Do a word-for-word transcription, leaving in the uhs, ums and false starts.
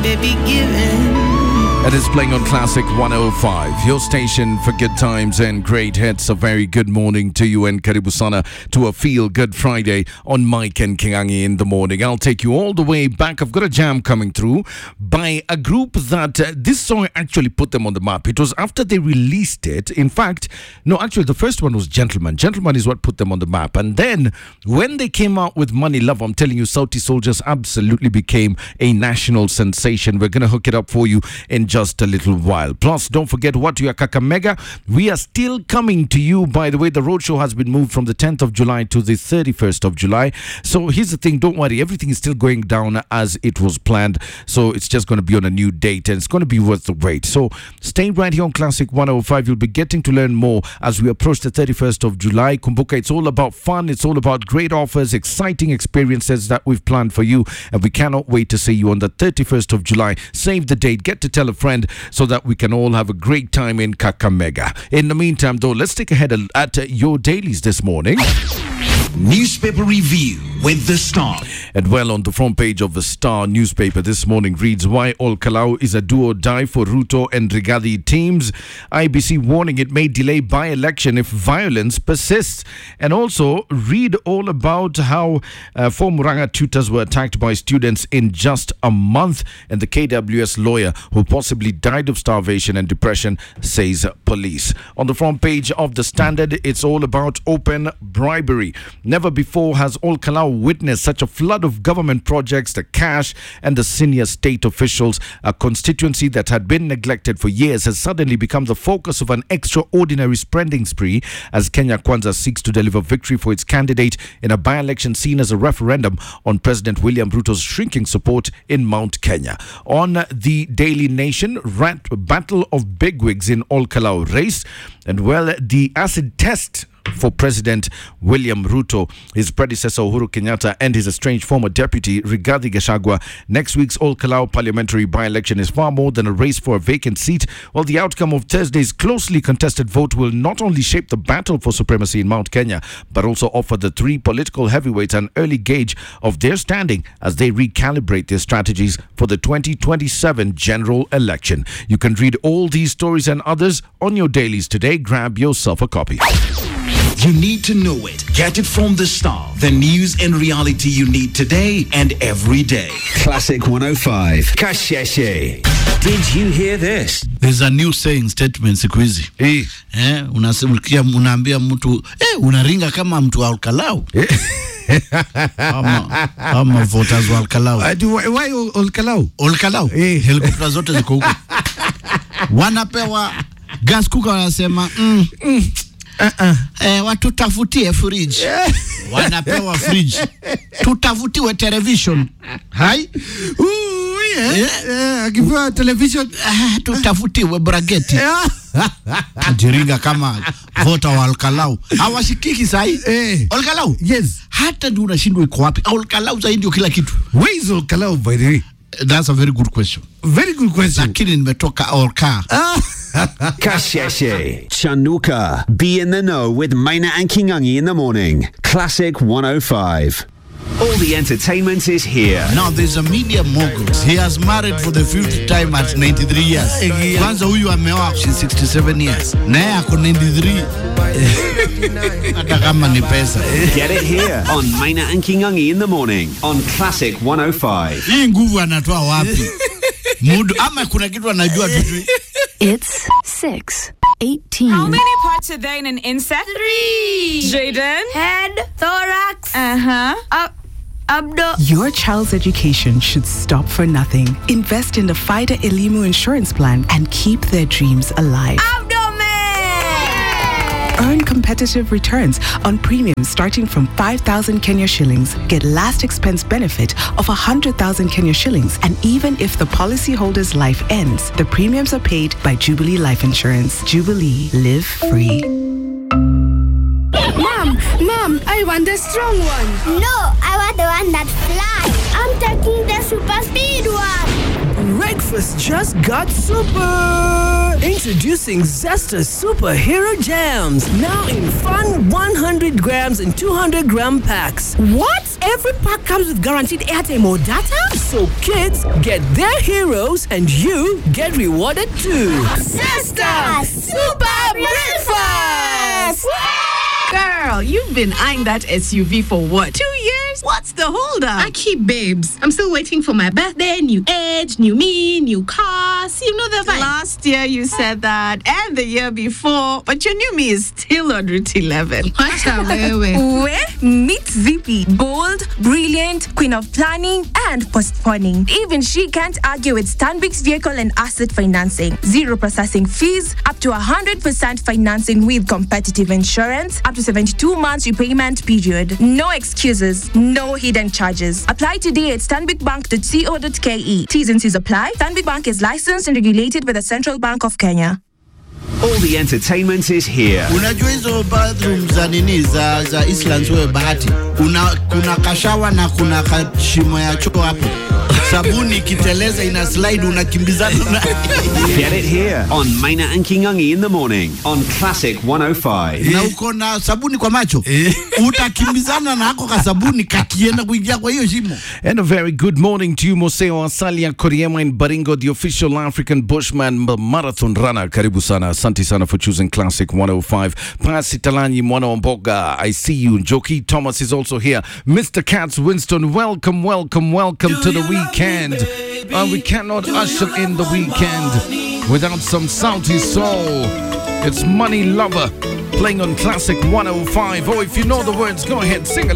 baby, give in. It is playing on Classic one oh five, your station for good times and great hits. A very good morning to you and karibu sana to a Feel Good Friday on Mike and Kingangi in the morning. I'll take you all the way back. I've got a jam coming through by a group that uh, this song actually put them on the map. It was after they released it. In fact, no, actually the first one was Gentleman. Gentleman is what put them on the map. And then when they came out with Money Love, I'm telling you, Sauti Sol just absolutely became a national sensation. We're going to hook it up for you in just a little while. Plus, don't forget what you are Kakamega. We are still coming to you. By the way, the roadshow has been moved from the tenth of July to the thirty-first of July. So here's the thing, don't worry, everything is still going down as it was planned. So it's just going to be on a new date and it's going to be worth the wait. So stay right here on Classic one oh five. You'll be getting to learn more as we approach the thirty-first of July. Kumbuka, it's all about fun. It's all about great offers, exciting experiences that we've planned for you. And we cannot wait to see you on the thirty-first of July. Save the date. Get to tell a friend so that we can all have a great time in Kakamega. In the meantime, though, let's take a head at uh, your dailies this morning. Newspaper review with The Star. And well, on the front page of the Star newspaper this morning reads, why Ol Kalou is a do or die for Ruto and Rigathi teams. I B C warning it may delay by-election if violence persists. And also read all about how uh, four Muranga tutors were attacked by students in just a month. And the K W S lawyer who possibly died of starvation and depression, says police. On the front page of the Standard, it's all about open bribery. Never before has Ol Kalou witnessed such a flood of government projects, the cash and the senior state officials. A constituency that had been neglected for years has suddenly become the focus of an extraordinary spending spree as Kenya Kwanza seeks to deliver victory for its candidate in a by-election seen as a referendum on President William Ruto's shrinking support in Mount Kenya. On the Daily Nation, rat battle of bigwigs in Ol Kalou race. And well, the acid test for President William Ruto, his predecessor Uhuru Kenyatta, and his estranged former deputy Rigathi Gachagua. Next week's Ol Kalou parliamentary by-election is far more than a race for a vacant seat. While the outcome of Thursday's closely contested vote will not only shape the battle for supremacy in Mount Kenya, but also offer the three political heavyweights an early gauge of their standing as they recalibrate their strategies for the twenty twenty-seven general election. You can read all these stories and others on your dailies today. Grab yourself a copy. You need to know it. Get it from The Star. The news and reality you need today and every day. Classic one oh five. Kasheshe. Did you hear this? There's a new saying statement siku hizi. Eh, eh unasimulia unaambia mtu eh unaringa kama mtu wa Ol Kalou. ama ama voters wa Ol Kalou. Why, why Ol Kalou? Ol Kalou. Eh, helikopta zote ziko huko. Wanapewa gas cooker, wanasema mm, mm. Uh-uh. Eh, watu tafutie fridge. Wanapewa fridge. Tutafutiwe television. Hai? Ooh, yeah. Yeah. Yeah. Akipewa television, uh, tutafutiwe brageti. Jiringa kama vota wa Ol Kalou. Hawashikiki sahi. Eh. Ol Kalou? Yes. Hata ndio unashindwa iko wapi. Ol Kalou zaidi ndio kila kitu. Where is Ol Kalou, by the way? That's a very good question. Very good question. Lakini nimetoka Olka. Kasheshe. Chanuka. Be in the know with Maina and Kingangi in the morning. Classic one oh five. All the entertainment is here. Now there's a media mogul. He has married for the fifth time at ninety-three years. Kwanza huyu ameoa she's sixty-seven years. Naye ako ninety-three. Hata kama ni pesa. Get it here on Maina and Kingangi in the morning on Classic one oh five. Hii nguvu anatoa wapi? Mudu ama kuna kitu anajua vitu. It's six eighteen. How many parts are there in an insect? Three. Jaden? Head, thorax, Uh-huh. ab- abdo. Your child's education should stop for nothing. Invest in the FIDA Elimu insurance plan and keep their dreams alive. Abdomen! Earn competitive returns on premiums starting from five thousand Kenya shillings. Get last expense benefit of one hundred thousand Kenya shillings. And even if the policyholder's life ends, the premiums are paid by Jubilee Life Insurance. Jubilee. Live free. Mom, Mom, I want the strong one. No, I want the one that flies. I'm taking the super speed one. Breakfast just got super Introducing Zesta Superhero Jams. Now in fun one hundred grams and two hundred gram packs. What? Every pack comes with guaranteed airtime or data? So kids get their heroes and you get rewarded too. Zesta Super Breakfast! Girl, you've been eyeing that S U V for what? Two years? What's the holdup? I keep babes. I'm still waiting for my birthday, new age, new me, new cars. You know the vibe. Last year you said that, and the year before, but your new me is still on Route eleven. Watch out, where, where? Where? Meet Zippy. Bold, brilliant, queen of planning and postponing. Even she can't argue with Stanbic's vehicle and asset financing. Zero processing fees, up to one hundred percent financing with competitive insurance, up to seventy-two months repayment period. No excuses, no hidden charges. Apply today at stanbic bank dot co dot ke. T's and C's apply. Stanbic Bank is licensed and regulated by the Central Bank of Kenya. All the entertainment is here. Unajua hizo bathroom za nini za za Islands wewe bahati. Kuna kuna kashawa na kuna kashimo ya choo hapo. Sabuni kiteleza ina slide unakimbizana. Get it here on Maina and Kingangi in the morning on Classic one oh five. Na uko na sabuni kwa macho. Utakimbizana na hako ka sabuni kakienda kuingia kwa hiyo shimo. And a very good morning to you, Moseo Asalia Koriema in Baringo, the official African Bushman Marathon runner. Karibu sana. Asante sana for choosing Classic one oh five. Pasi Talanyi Mwana Wamboga, I see you. Joki Thomas is also here. Mister Katz Winston, welcome, welcome, welcome to the weekend. Uh, we cannot usher in the weekend without some Saudi soul. It's Money Lover playing on Classic one oh five. Oh, if you know the words, go ahead, sing it.